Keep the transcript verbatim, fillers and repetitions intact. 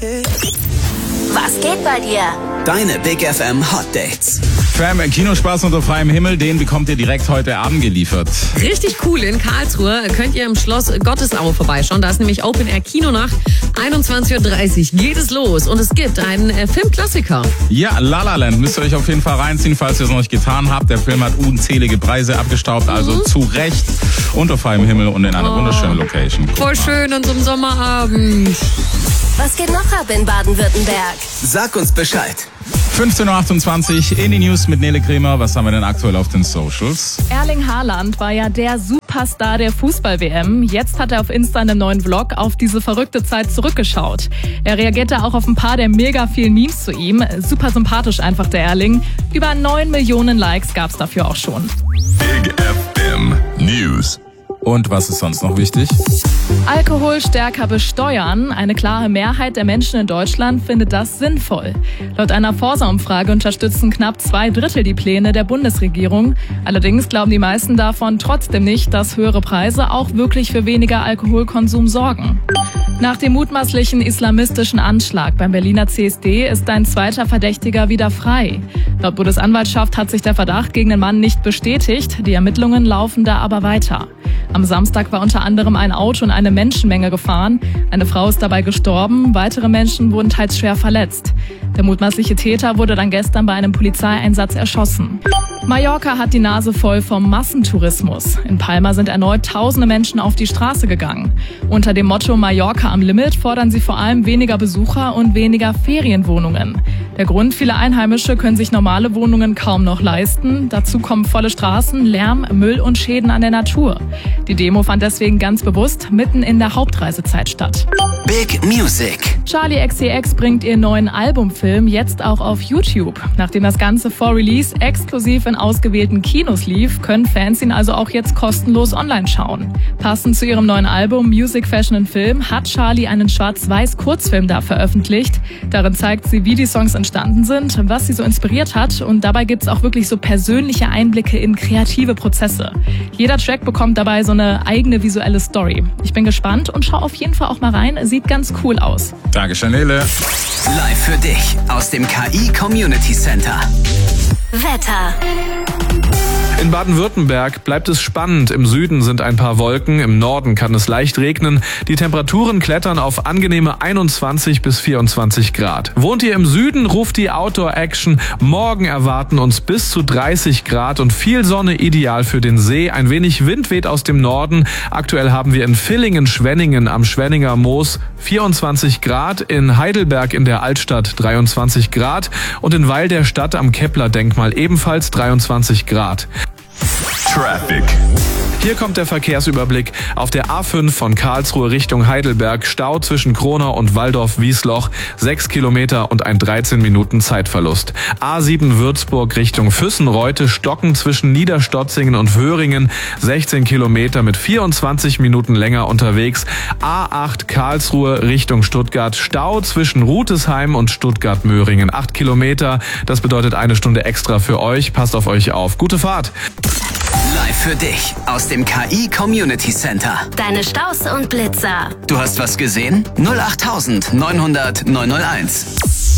Was geht bei dir? Deine Big F M Hot Dates. Fam, Kinospaß unter freiem Himmel, den bekommt ihr direkt heute Abend geliefert. Richtig cool, in Karlsruhe könnt ihr im Schloss Gottesau vorbeischauen. Da ist nämlich Open Air Kinonacht. einundzwanzig Uhr dreißig geht es los und es gibt einen äh, Filmklassiker. Ja, La La Land müsst ihr euch auf jeden Fall reinziehen, falls ihr es noch nicht getan habt. Der Film hat unzählige Preise abgestaubt, also mhm. zu Recht unter freiem Himmel und in einer oh. wunderschönen Location. Guck Voll mal. schön an so einem Sommerabend. Was geht noch ab in Baden-Württemberg? Sag uns Bescheid. fünfzehn Uhr achtundzwanzig in die News mit Nele Kremer. Was haben wir denn aktuell auf den Socials? Erling Haaland war ja der Superstar der Fußball-W M. Jetzt hat er auf Insta einen neuen Vlog auf diese verrückte Zeit zurückgeschaut. Er reagierte auch auf ein paar der mega vielen Memes zu ihm. Super sympathisch einfach der Erling. Über neun Millionen Likes gab's dafür auch schon. Big F M News. Und was ist sonst noch wichtig? Alkohol stärker besteuern. Eine klare Mehrheit der Menschen in Deutschland findet das sinnvoll. Laut einer Forsa-Umfrage unterstützen knapp zwei Drittel die Pläne der Bundesregierung. Allerdings glauben die meisten davon trotzdem nicht, dass höhere Preise auch wirklich für weniger Alkoholkonsum sorgen. Nach dem mutmaßlichen islamistischen Anschlag beim Berliner C S D ist ein zweiter Verdächtiger wieder frei. Laut Bundesanwaltschaft hat sich der Verdacht gegen den Mann nicht bestätigt. Die Ermittlungen laufen da aber weiter. Am Samstag war unter anderem ein Auto in eine Menschenmenge gefahren. Eine Frau ist dabei gestorben, weitere Menschen wurden teils schwer verletzt. Der mutmaßliche Täter wurde dann gestern bei einem Polizeieinsatz erschossen. Mallorca hat die Nase voll vom Massentourismus. In Palma sind erneut tausende Menschen auf die Straße gegangen. Unter dem Motto Mallorca am Limit fordern sie vor allem weniger Besucher und weniger Ferienwohnungen. Der Grund, viele Einheimische können sich normale Wohnungen kaum noch leisten. Dazu kommen volle Straßen, Lärm, Müll und Schäden an der Natur. Die Demo fand deswegen ganz bewusst mitten in der Hauptreisezeit statt. Big Music. Charli X C X bringt ihren neuen Albumfilm jetzt auch auf YouTube. Nachdem das Ganze vor Release exklusiv in ausgewählten Kinos lief, können Fans ihn also auch jetzt kostenlos online schauen. Passend zu ihrem neuen Album Music, Fashion and Film hat Charli einen Schwarz-Weiß-Kurzfilm da veröffentlicht. Darin zeigt sie, wie die Songs entstanden sind, was sie so inspiriert hat, und dabei gibt's auch wirklich so persönliche Einblicke in kreative Prozesse. Jeder Track bekommt dabei so eine eigene visuelle Story. Ich bin gespannt und schau auf jeden Fall auch mal rein. Sieht ganz cool aus. Dankeschön, Nele. Live für dich aus dem K I Community Center. Wetter. In Baden-Württemberg bleibt es spannend. Im Süden sind ein paar Wolken, im Norden kann es leicht regnen. Die Temperaturen klettern auf angenehme einundzwanzig bis vierundzwanzig Grad. Wohnt ihr im Süden, ruft die Outdoor-Action. Morgen erwarten uns bis zu dreißig Grad und viel Sonne, ideal für den See. Ein wenig Wind weht aus dem Norden. Aktuell haben wir in Villingen-Schwenningen am Schwenninger Moos vierundzwanzig Grad, in Heidelberg in der Altstadt dreiundzwanzig Grad und in Weil der Stadt am Kepler-Denkmal ebenfalls dreiundzwanzig Grad. Traffic. Hier kommt der Verkehrsüberblick. Auf der A fünf von Karlsruhe Richtung Heidelberg Stau zwischen Kronau und Walldorf-Wiesloch, sechs Kilometer und ein dreizehn Minuten Zeitverlust. A sieben Würzburg Richtung Füssen-Reute Stocken zwischen Niederstotzingen und Höringen, sechzehn Kilometer mit vierundzwanzig Minuten länger unterwegs. A acht Karlsruhe Richtung Stuttgart Stau zwischen Rutesheim und Stuttgart-Möhringen, acht Kilometer. Das bedeutet eine Stunde extra für euch. Passt auf euch auf. Gute Fahrt. Live für dich aus dem K I Community Center. Deine Staus und Blitzer. Du hast was gesehen? null acht neunhundert neunhunderteins.